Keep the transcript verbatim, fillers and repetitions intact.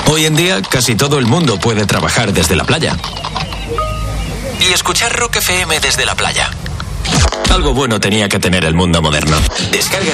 Hoy en día casi todo el mundo puede trabajar desde la playa y escuchar Rock F M desde la playa. Algo bueno tenía que tener el mundo moderno. Descarga